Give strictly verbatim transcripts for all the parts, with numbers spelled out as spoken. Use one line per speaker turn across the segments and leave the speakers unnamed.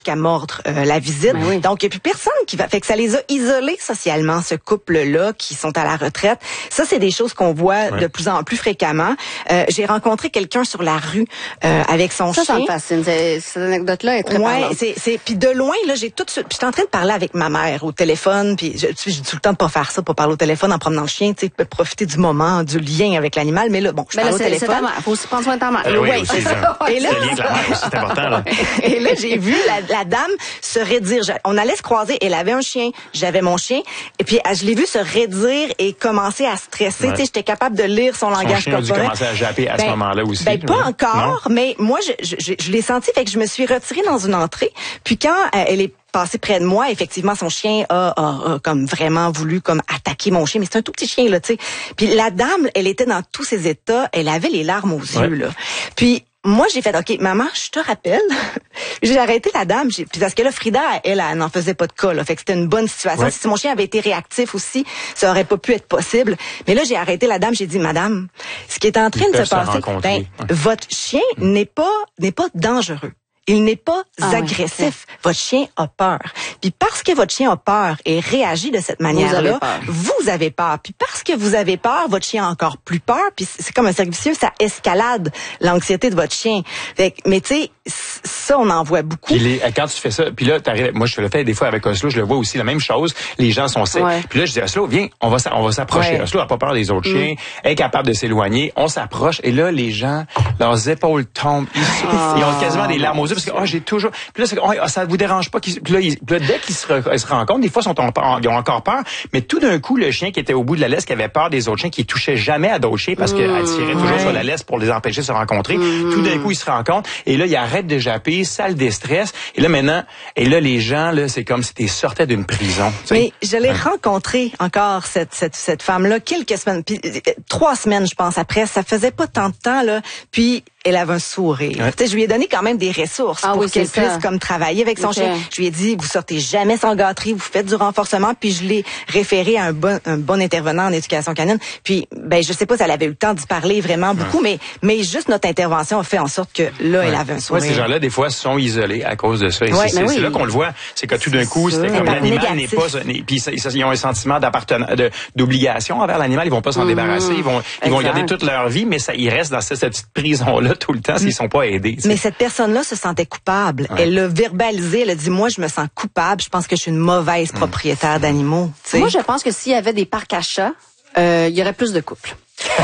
qu'à mordre euh, la visite.
Ben oui.
Donc, il n'y a plus personne qui va... Fait que ça les a isolés socialement, ce couple-là, qui sont à la retraite. Ça, c'est des choses qu'on voit
ouais.
de plus en plus fréquemment. Euh, j'ai rencontré quelqu'un sur la rue euh, avec son
ça,
chien.
Ça, ça me fascine. C'est, cette anecdote-là est très
Ouais,
parlante.
c'est, c'est... Puis de loin, là, j'ai tout de suite... Puis j'étais en train de parler avec ma mère au téléphone, puis je, j'ai tout le temps de pas faire ça, pour parler au téléphone en promenant le chien, tu sais, profiter du moment, du lien avec l'animal. Mais là, bon, je
ben
parle
là,
au
c'est,
téléphone.
C'est ta mère. Faut aussi prendre soin de ta mère.
Euh, oui,
ouais,
aussi, ça.
Et là,
le lien avec la mère aussi, c'est important, là.
Et là, j'ai vu la, la dame se raidir. On allait se croiser. Elle avait un chien. J'avais mon chien. Et puis, je l'ai vu se raidir et commencer à stresser.
Ouais.
Tu sais, j'étais capable de lire son,
son
langage
chien a dû
corporel.
commencer à japper à
ben,
ce moment-là aussi.
Ben, pas
oui.
encore,
Non?
mais moi, je, je, je, je l'ai senti. Fait que je me suis retirée dans une entrée. Puis quand euh, elle est passée près de moi, effectivement, son chien a, a, a comme vraiment voulu comme attaquer mon chien, mais c'est un tout petit chien, là, tu sais. Puis la dame, elle était dans tous ses états, elle avait les larmes aux
Ouais.
yeux, là. Puis moi, j'ai fait, OK, maman, je te rappelle. J'ai arrêté la dame, j'ai, puis parce que là, Frida, elle, elle n'en faisait pas de cas, là. Fait que c'était une bonne situation.
Ouais.
Si mon chien avait été réactif aussi, ça aurait pas pu être possible. Mais là, j'ai arrêté la dame, j'ai dit, madame, ce qui est en train
Ils
de
peuvent
se
se
passer,
rencontrer.
ben,
Ouais.
votre chien n'est pas, n'est pas dangereux. Il n'est pas
Ah
agressif. Ouais. Votre chien a peur. Puis parce que votre chien a peur et réagit de cette manière-là, vous, vous avez peur. Puis parce que vous avez peur, votre chien a encore plus peur. Puis c'est comme un cercle vicieux, ça escalade l'anxiété de votre chien. Fait que, mais tu sais, ça, on en voit beaucoup.
Puis les, quand tu fais ça, puis là, t'arrives, moi je le fais des fois avec Oslo, je le vois aussi, la même chose. Les gens sont secs.
Ouais.
Puis là, je dis Oslo, viens, on va, on va s'approcher.
Ouais.
Oslo a pas peur des autres
Mm.
chiens, est capable de s'éloigner. On s'approche et là, les gens, leurs épaules tombent. Ils,
Oh.
ils ont quasiment des larmes aux yeux parce que oh, j'ai toujours. Puis là, c'est, oh, ça vous dérange pas qu'ils, puis là, ils, puis là, dès qu'ils se, re, ils se rencontrent, des fois, ils, sont en, ils ont encore peur. Mais tout d'un coup, le chien qui était au bout de la laisse, qui avait peur des autres chiens, qui touchait jamais à d'autres chiens parce
Mm.
qu'elle tirait toujours
Ouais.
sur la laisse pour les empêcher de se rencontrer.
Mm.
Tout d'un coup, ils se rencontrent et là, ils arrêtent de japper, ça le déstresse. Et là, maintenant, et là, les gens, là, c'est comme si tu sortais d'une prison. Tu sais.
Mais je l'ai rencontré encore, cette, cette, cette femme-là, quelques semaines, puis euh, trois semaines, je pense, après. Ça faisait pas tant de temps, là. Puis, elle avait un sourire.
Ouais.
Tu sais, je lui ai donné quand même des ressources
Ah
pour
oui,
qu'elle
c'est
puisse
ça.
comme travailler avec son
Ok.
chien. Je lui ai dit, vous sortez jamais sans gâterie, vous faites du renforcement, puis je l'ai référé à un bon, un bon intervenant en éducation canine. Puis, ben, je sais pas si elle avait eu le temps d'y parler vraiment beaucoup, ouais. mais, mais juste notre intervention a fait en sorte que là,
Ouais.
elle avait un sourire.
Ouais, ces gens-là, des fois, sont isolés à cause de ça. Et
Ouais,
c'est, c'est,
oui.
c'est là qu'on le voit. C'est que tout d'un coup,
C'est
c'était
ça.
comme l'animal n'est
Négatif.
pas, n'est- puis ça- ils ont un sentiment d'appartenance, de, d'obligation envers l'animal. Ils vont pas s'en
Mmh.
débarrasser. Ils vont, ils vont
Exact.
garder toute leur vie, mais ça, ils restent dans cette, cette petite prison-là tout le temps s'ils sont pas aidés. tu sais.
Mais cette personne-là se sentait coupable.
Ouais.
Elle l'a verbalisé. Elle a dit, moi, je me sens coupable. Je pense que je suis une mauvaise propriétaire d'animaux. Tu sais.
Moi, je pense que s'il y avait des parcs à chats, euh, il y aurait plus de couples.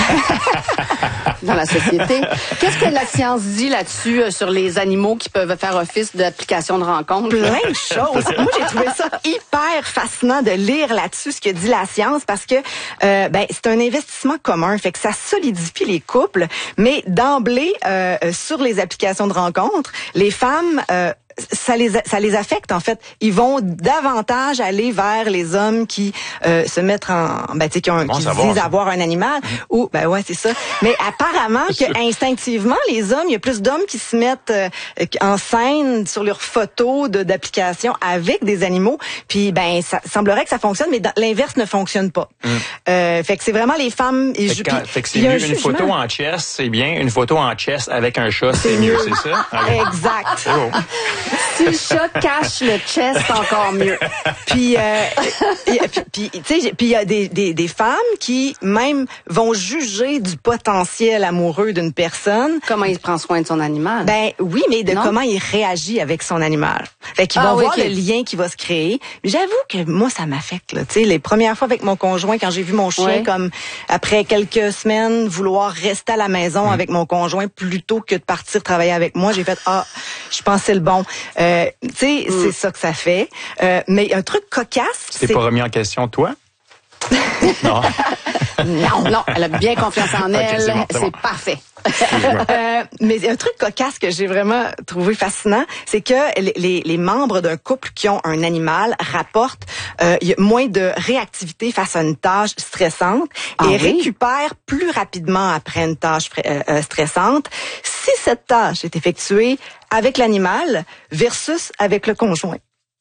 Dans la société. Qu'est-ce que la science dit là-dessus euh, sur les animaux qui peuvent faire office d'application de rencontre?
Plein de choses. Moi, j'ai trouvé ça hyper fascinant de lire là-dessus ce que dit la science parce que euh, ben c'est un investissement commun, fait que ça solidifie les couples. Mais d'emblée, euh, sur les applications de rencontre, les femmes euh, ça les ça les affecte en fait. Ils vont davantage aller vers les hommes qui euh, se mettent en ben tu sais qui, ont,
Bon
qui
savoir,
disent
ça.
avoir un animal ou ben ouais c'est ça. Mais apparemment que instinctivement les hommes, il y a plus d'hommes qui se mettent euh, en scène sur leurs photos de d'applications avec des animaux. Puis ben ça semblerait que ça fonctionne, mais dans, l'inverse ne fonctionne pas. Mm. Euh, fait que c'est vraiment les femmes. Et
Fait
je,
que, quand,
puis,
fait que c'est
il y a
mieux
un
une
jugement.
photo en chess, c'est bien. Une photo en chess avec un chat, c'est mieux, c'est ça? Ah, oui.
Exact.
C'est bon.
Si le chat cache le chest, c'est encore mieux.
Puis, euh, et- puis, puis, tu sais, puis il y a des, des, des femmes qui même vont juger du potentiel amoureux d'une personne.
Comment il prend soin de son animal?
Ben oui, mais de
Non?
comment il réagit avec son animal. Fait qu'ils
Ah
vont
oui,
voir
ok.
le lien qui va se créer. J'avoue que moi, ça m'affecte. Là. Tu sais, les premières fois avec mon conjoint, quand j'ai vu mon chien,
Ouais.
comme après quelques semaines, vouloir rester à la maison avec mon conjoint plutôt que de partir travailler avec moi, j'ai fait ah, je pense que c'est le bon. Euh, tu sais,
Mm.
c'est ça que ça fait. Euh, mais un truc cocasse,
C'est
c'est
pas remis en question, toi? Non.
Non, non, elle a bien confiance en
Ok,
elle.
c'est bon, c'est
c'est
bon.
parfait.
Euh, mais un truc cocasse que j'ai vraiment trouvé fascinant, c'est que les, les, les membres d'un couple qui ont un animal rapportent euh, y a moins de réactivité face à une tâche stressante
Ah
et
oui?
récupèrent plus rapidement après une tâche euh, euh, stressante si cette tâche est effectuée avec l'animal versus avec le conjoint.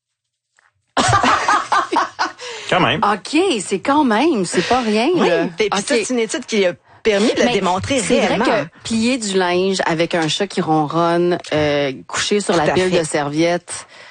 Quand même.
OK, c'est quand même, c'est pas rien.
Oui,
là.
puis
OK.
ça, c'est une étude qui a permis de le
Mais
démontrer
c'est
réellement.
vrai que plier du linge avec un chat qui ronronne, euh, coucher sur
Tout
la
à
pile
fait.
de serviettes,